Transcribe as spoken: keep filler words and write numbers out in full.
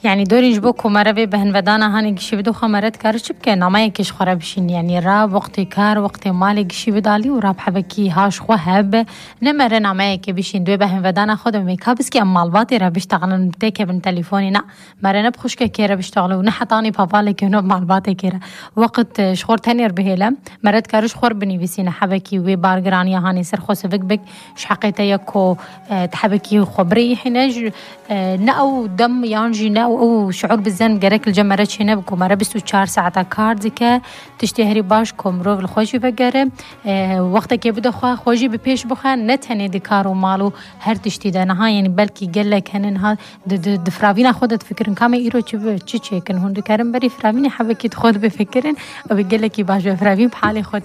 يعني دوري جبوكو مرة بهن بدانا هاني قشي بدو خمرت كارش بكي نما يكش خرابشين يعني راب وقتي كار وقتي مالي قشي بدالي وراب حبكي هاش خوهب نمر نما يكي بشين دو بهن بدانا خودم ميكابس كي أما الباطي را بيشتغلن بتيكي بن تليفوني نا مرة نبخش كي را بيشتغلوا ونحطاني بابالي كينو مع الباطي كيرا وقت شخور تانير بهيلا مرت كارش خور بني بسينا حبكي وي بارغراني هاني سر خوس بك بك شحقيتا يكو تحبكي خبري حينج نأو دم يانجي نأو أو شعور بالزن جرك الجمرة هنا بكو مرة بستو چهار ساعة كاردك تشتهري باش كمرو الخوشي بجرب وقتك يبدو خوا خوشي ببيش بخان نتهني دكارو مالو هر تشتي ده نها يعني بلكي جلك هنن ها دفرافينا خودت فكرن كامي إيرو تشي تشي كن هون دكارن بري فرافيني حبكي تخود بفكرن وبيجلكي باش بفرافين بحالي خود